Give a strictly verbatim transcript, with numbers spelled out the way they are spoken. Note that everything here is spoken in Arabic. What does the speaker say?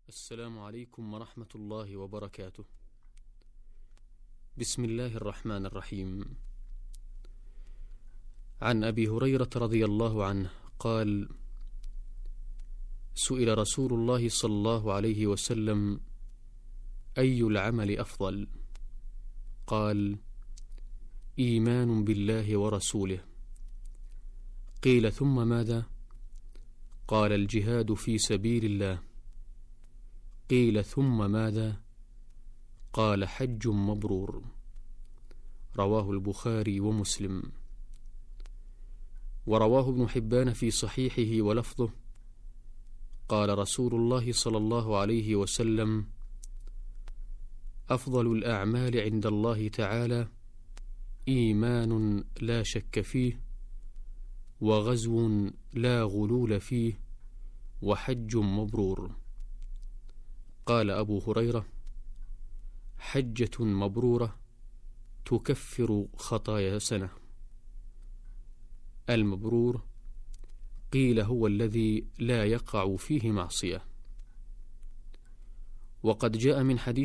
السلام عليكم ورحمة الله وبركاته. بسم الله الرحمن الرحيم. عن أبي هريرة رضي الله عنه قال: سئل رسول الله صلى الله عليه وسلم: أي العمل أفضل؟ قال: إيمان بالله ورسوله. قيل: ثم ماذا؟ قال: الجهاد في سبيل الله. قيل: ثم ماذا؟ قال: حج مبرور. رواه البخاري ومسلم. ورواه ابن حبان في صحيحه ولفظه: قال رسول الله صلى الله عليه وسلم: أفضل الأعمال عند الله تعالى إيمان لا شك فيه، وغزو لا غلول فيه، وحج مبرور. قال أبو هريرة: حجة مبرورة تكفر خطايا سنة. المبرور قيل هو الذي لا يقع فيه معصية. وقد جاء من حديث